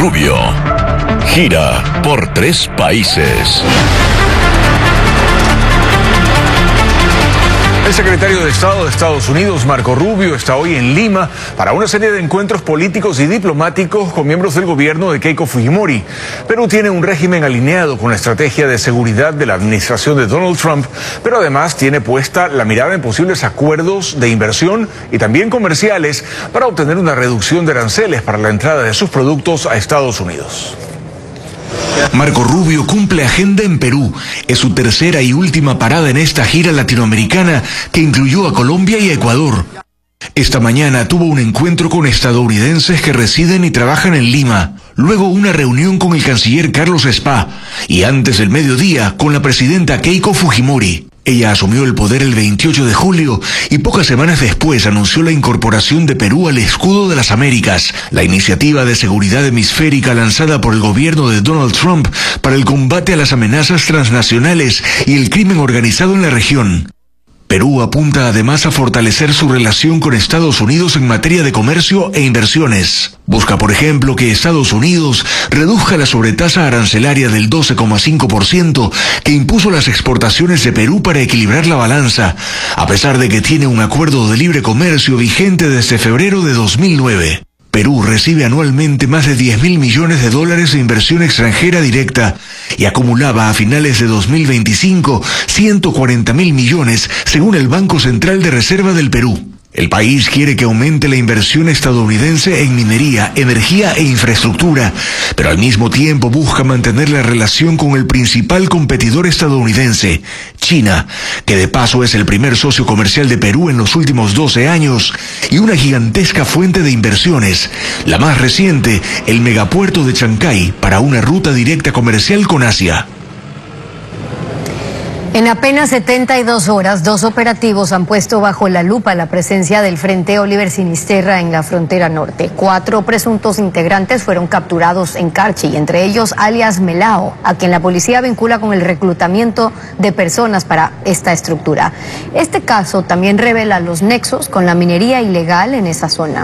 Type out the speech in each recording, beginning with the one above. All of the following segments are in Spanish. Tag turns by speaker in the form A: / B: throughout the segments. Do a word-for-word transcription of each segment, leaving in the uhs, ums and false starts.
A: Rubio. Gira por tres países.
B: El secretario de Estado de Estados Unidos, Marco Rubio, está hoy en Lima para una serie de encuentros políticos y diplomáticos con miembros del gobierno de Keiko Fujimori. Perú tiene un régimen alineado con la estrategia de seguridad de la administración de Donald Trump, pero además tiene puesta la mirada en posibles acuerdos de inversión y también comerciales para obtener una reducción de aranceles para la entrada de sus productos a Estados Unidos.
C: Marco Rubio cumple agenda en Perú. Es su tercera y última parada en esta gira latinoamericana que incluyó a Colombia y a Ecuador. Esta mañana tuvo un encuentro con estadounidenses que residen y trabajan en Lima. Luego una reunión con el canciller Carlos Spa. Y antes del mediodía con la presidenta Keiko Fujimori. Ella asumió el poder el veintiocho de julio y pocas semanas después anunció la incorporación de Perú al Escudo de las Américas, la iniciativa de seguridad hemisférica lanzada por el gobierno de Donald Trump para el combate a las amenazas transnacionales y el crimen organizado en la región. Perú apunta además a fortalecer su relación con Estados Unidos en materia de comercio e inversiones. Busca, por ejemplo, que Estados Unidos reduzca la sobretasa arancelaria del doce coma cinco por ciento que impuso las exportaciones de Perú para equilibrar la balanza, a pesar de que tiene un acuerdo de libre comercio vigente desde febrero de dos mil nueve. Perú recibe anualmente más de diez mil millones de dólares de inversión extranjera directa y acumulaba a finales de dos mil veinticinco ciento cuarenta mil millones según el Banco Central de Reserva del Perú. El país quiere que aumente la inversión estadounidense en minería, energía e infraestructura, pero al mismo tiempo busca mantener la relación con el principal competidor estadounidense, China, que de paso es el primer socio comercial de Perú en los últimos doce años y una gigantesca fuente de inversiones, la más reciente, el megapuerto de Chancay, para una ruta directa comercial con Asia.
D: En apenas setenta y dos horas, dos operativos han puesto bajo la lupa la presencia del Frente Oliver Sinisterra en la frontera norte. Cuatro presuntos integrantes fueron capturados en Carchi, entre ellos alias Melao, a quien la policía vincula con el reclutamiento de personas para esta estructura. Este caso también revela los nexos con la minería ilegal en esa zona.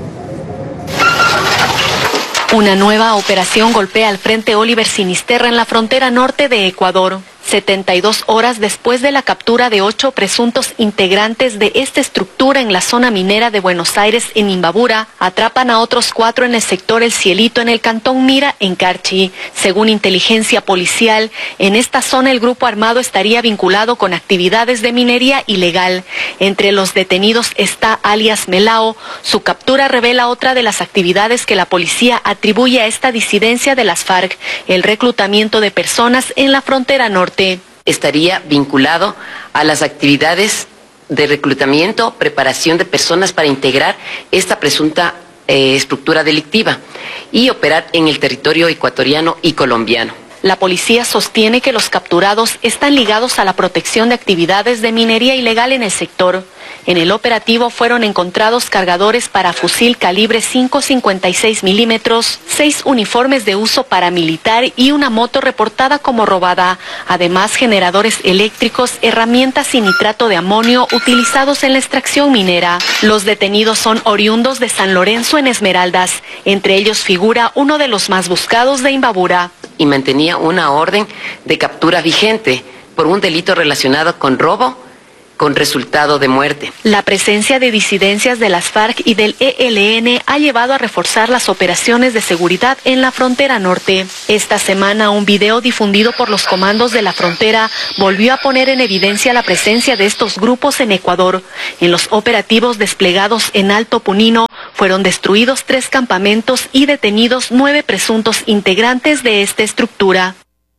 E: Una nueva operación golpea al Frente Oliver Sinisterra en la frontera norte de Ecuador. setenta y dos horas después de la captura de ocho presuntos integrantes de esta estructura en la zona minera de Buenos Aires, en Imbabura, atrapan a otros cuatro en el sector El Cielito, en el cantón Mira, en Carchi. Según inteligencia policial, en esta zona el grupo armado estaría vinculado con actividades de minería ilegal. Entre los detenidos está alias Melao. Su captura revela otra de las actividades que la policía atribuye a esta disidencia de las FARC, el reclutamiento de personas en la frontera norte.
F: Estaría vinculado a las actividades de reclutamiento, preparación de personas para integrar esta presunta eh, estructura delictiva y operar en el territorio ecuatoriano y colombiano.
E: La policía sostiene que los capturados están ligados a la protección de actividades de minería ilegal en el sector. En el operativo fueron encontrados cargadores para fusil calibre cinco cincuenta y seis milímetros, seis uniformes de uso paramilitar y una moto reportada como robada. Además, generadores eléctricos, herramientas y nitrato de amonio utilizados en la extracción minera. Los detenidos son oriundos de San Lorenzo en Esmeraldas. Entre ellos figura uno de los más buscados de Imbabura.
F: Y mantenía una orden de captura vigente por un delito relacionado con robo con resultado de muerte.
E: La presencia de disidencias de las FARC y del E L N ha llevado a reforzar las operaciones de seguridad en la frontera norte. Esta semana, un video difundido por los comandos de la frontera volvió a poner en evidencia la presencia de estos grupos en Ecuador. En los operativos desplegados en Alto Punino, fueron destruidos tres campamentos y detenidos nueve presuntos integrantes de esta estructura.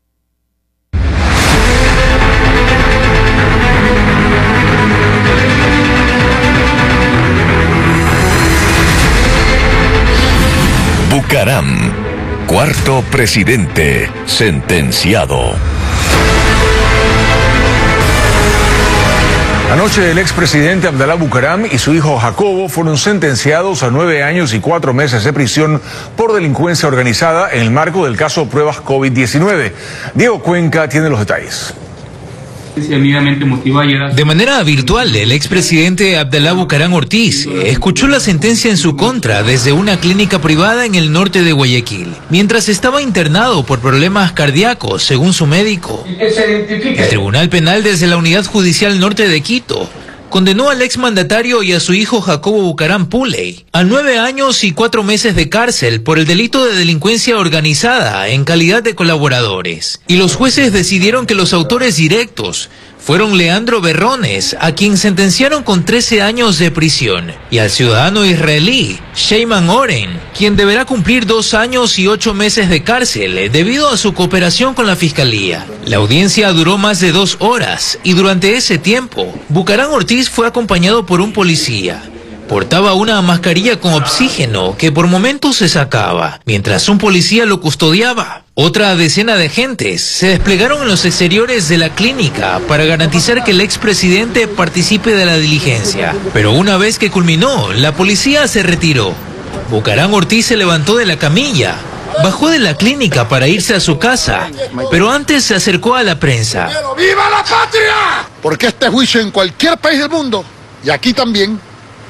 A: Bucaram, cuarto presidente sentenciado.
B: Anoche el expresidente Abdalá Bucaram y su hijo Jacobo fueron sentenciados a nueve años y cuatro meses de prisión por delincuencia organizada en el marco del caso Pruebas COVID diecinueve. Diego Cuenca tiene los detalles.
G: De manera virtual, el expresidente Abdalá Bucaram Ortiz escuchó la sentencia en su contra desde una clínica privada en el norte de Guayaquil, mientras estaba internado por problemas cardíacos, según su médico. El Tribunal Penal desde la Unidad Judicial Norte de Quito condenó al exmandatario y a su hijo Jacobo Bucaram Puley a nueve años y cuatro meses de cárcel por el delito de delincuencia organizada en calidad de colaboradores. Y los jueces decidieron que los autores directos fueron Leandro Berrones, a quien sentenciaron con trece años de prisión, y al ciudadano israelí Sheyman Oren, quien deberá cumplir dos años y ocho meses de cárcel debido a su cooperación con la fiscalía. La audiencia duró más de dos horas y durante ese tiempo, Bucaram Ortiz fue acompañado por un policía. Portaba una mascarilla con oxígeno que por momentos se sacaba, mientras un policía lo custodiaba. Otra decena de agentes se desplegaron en los exteriores de la clínica para garantizar que el expresidente participe de la diligencia. Pero una vez que culminó, la policía se retiró. Bucaram Ortiz se levantó de la camilla, bajó de la clínica para irse a su casa, pero antes se acercó a la prensa.
H: ¡Viva la patria! Porque este juicio en cualquier país del mundo, y aquí también,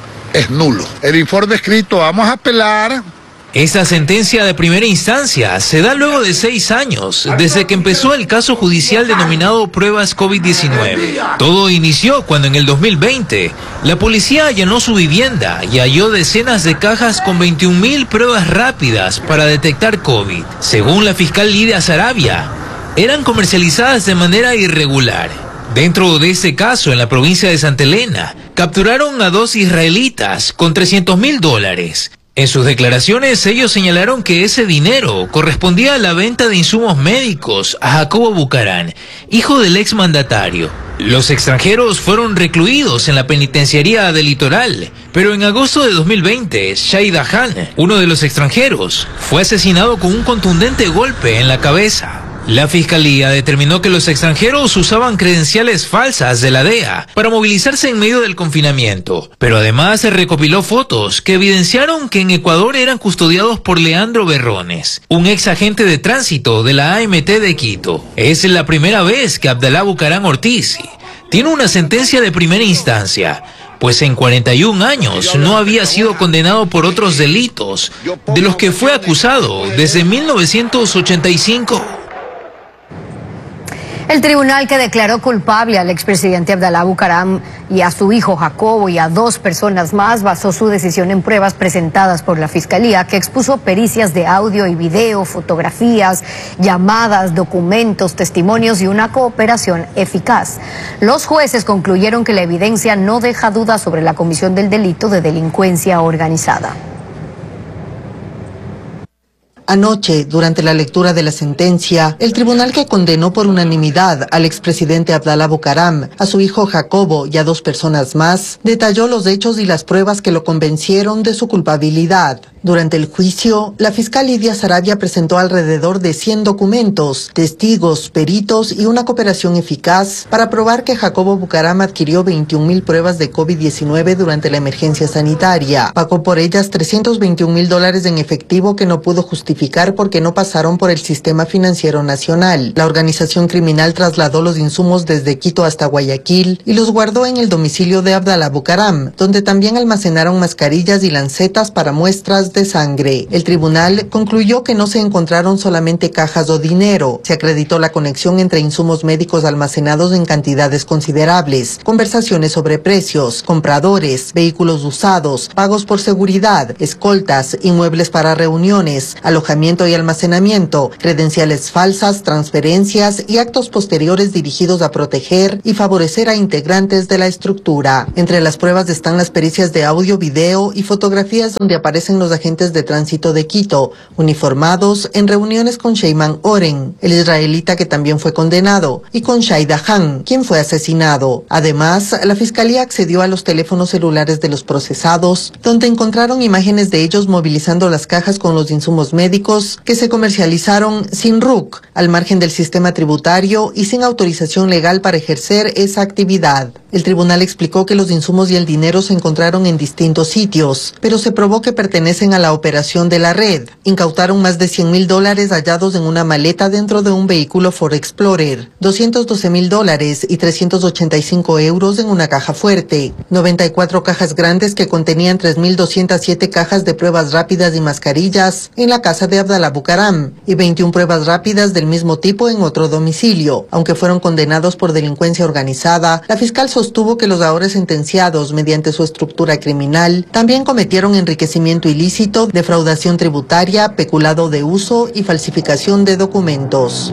H: es nulo. El informe escrito, vamos a apelar.
G: Esta sentencia de primera instancia se da luego de seis años, desde que empezó el caso judicial denominado Pruebas COVID diecinueve. Todo inició cuando en el dos mil veinte, la policía allanó su vivienda y halló decenas de cajas con veintiún mil pruebas rápidas para detectar COVID. Según la fiscal Lidia Saravia, eran comercializadas de manera irregular. Dentro de este caso, en la provincia de Santa Elena, capturaron a dos israelitas con trescientos mil dólares. En sus declaraciones, ellos señalaron que ese dinero correspondía a la venta de insumos médicos a Jacobo Bucaram, hijo del exmandatario. Los extranjeros fueron recluidos en la penitenciaría del Litoral, pero en agosto de dos mil veinte, Shai Dahan, uno de los extranjeros, fue asesinado con un contundente golpe en la cabeza. La fiscalía determinó que los extranjeros usaban credenciales falsas de la D E A para movilizarse en medio del confinamiento, pero además se recopiló fotos que evidenciaron que en Ecuador eran custodiados por Leandro Berrones, un ex agente de tránsito de la A M T de Quito. Es la primera vez que Abdalá Bucaram Ortiz tiene una sentencia de primera instancia, pues en cuarenta y un años no había sido condenado por otros delitos de los que fue acusado desde mil novecientos ochenta y cinco.
D: El tribunal que declaró culpable al expresidente Abdalá Bucaram y a su hijo Jacobo y a dos personas más basó su decisión en pruebas presentadas por la Fiscalía, que expuso pericias de audio y video, fotografías, llamadas, documentos, testimonios y una cooperación eficaz. Los jueces concluyeron que la evidencia no deja dudas sobre la comisión del delito de delincuencia organizada.
I: Anoche, durante la lectura de la sentencia, el tribunal que condenó por unanimidad al expresidente Abdalá Bucaram, a su hijo Jacobo y a dos personas más, detalló los hechos y las pruebas que lo convencieron de su culpabilidad. Durante el juicio, la fiscal Lidia Saravia presentó alrededor de cien documentos, testigos, peritos y una cooperación eficaz para probar que Jacobo Bucaram adquirió veintiún mil pruebas de COVID diecinueve durante la emergencia sanitaria. Pagó por ellas trescientos veintiún mil dólares en efectivo que no pudo justificar porque no pasaron por el sistema financiero nacional. La organización criminal trasladó los insumos desde Quito hasta Guayaquil y los guardó en el domicilio de Abdalá Bucaram, donde también almacenaron mascarillas y lancetas para muestras de sangre. El tribunal concluyó que no se encontraron solamente cajas o dinero. Se acreditó la conexión entre insumos médicos almacenados en cantidades considerables, conversaciones sobre precios, compradores, vehículos usados, pagos por seguridad, escoltas, inmuebles para reuniones, alojamiento y almacenamiento, credenciales falsas, transferencias y actos posteriores dirigidos a proteger y favorecer a integrantes de la estructura. Entre las pruebas están las pericias de audio, video y fotografías donde aparecen los agentes de tránsito de Quito, uniformados en reuniones con Sheyman Oren, el israelita que también fue condenado, y con Shai Dahan, quien fue asesinado. Además, la fiscalía accedió a los teléfonos celulares de los procesados, donde encontraron imágenes de ellos movilizando las cajas con los insumos médicos que se comercializaron sin R U C, al margen del sistema tributario y sin autorización legal para ejercer esa actividad. El tribunal explicó que los insumos y el dinero se encontraron en distintos sitios, pero se probó que pertenecen a la operación de la red. Incautaron más de cien mil dólares hallados en una maleta dentro de un vehículo Ford Explorer, doscientos doce mil dólares y trescientos ochenta y cinco euros en una caja fuerte, noventa y cuatro cajas grandes que contenían tres mil doscientas siete cajas de pruebas rápidas y mascarillas en la casa de Abdalá Bucaram y veintiuna pruebas rápidas del mismo tipo en otro domicilio. Aunque fueron condenados por delincuencia organizada, la fiscal sostuvo que los ahora sentenciados, mediante su estructura criminal, también cometieron enriquecimiento ilícito, defraudación tributaria, peculado de uso y falsificación de documentos.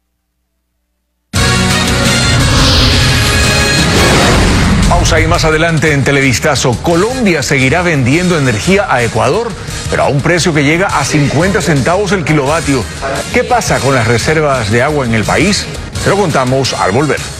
B: Pausa y más adelante en Televistazo. Colombia seguirá vendiendo energía a Ecuador, pero a un precio que llega a cincuenta centavos el kilovatio. ¿Qué pasa con las reservas de agua en el país? Se lo contamos al volver.